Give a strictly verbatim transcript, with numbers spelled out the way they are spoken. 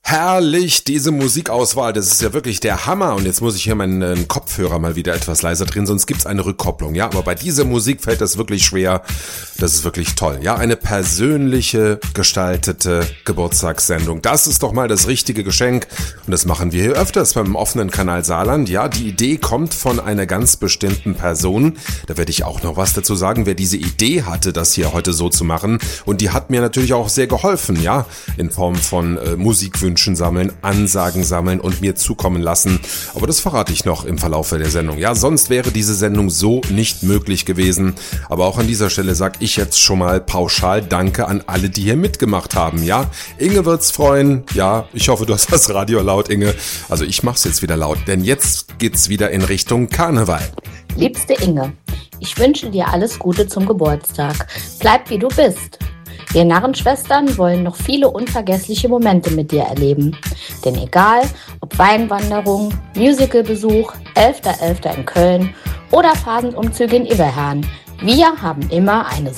Herrlich, diese Musikauswahl, das ist ja wirklich der Hammer. Und jetzt muss ich hier meinen Kopfhörer mal wieder etwas leiser drehen, sonst gibt's eine Rückkopplung. Ja, aber bei dieser Musik fällt das wirklich schwer. Das ist wirklich toll. Ja, eine persönliche, gestaltete Geburtstagssendung. Das ist doch mal das richtige Geschenk. Und das machen wir hier öfters beim offenen Kanal Saarland. Ja, die Idee kommt von einer ganz bestimmten Person. Da werde ich auch noch was dazu sagen, wer diese Idee hatte, das hier heute so zu machen. Und die hat mir natürlich auch sehr geholfen, ja, in Form von äh, Musikwünschen sammeln, Ansagen sammeln und mir zukommen lassen. Aber das verrate ich noch im Verlauf der Sendung. Ja, sonst wäre diese Sendung so nicht möglich gewesen. Aber auch an dieser Stelle sage ich jetzt schon mal pauschal Danke an alle, die hier mitgemacht haben. Ja, Inge wird's freuen. Ja, ich hoffe, du hast das Radio laut, Inge. Also ich mach's jetzt wieder laut, denn jetzt geht's wieder in Richtung Karneval. Liebste Inge, ich wünsche dir alles Gute zum Geburtstag. Bleib wie du bist. Wir Narrenschwestern wollen noch viele unvergessliche Momente mit dir erleben. Denn egal, ob Weinwanderung, Musicalbesuch, elfter elfter in Köln oder Phasenumzüge in Iberherrn, wir haben immer eine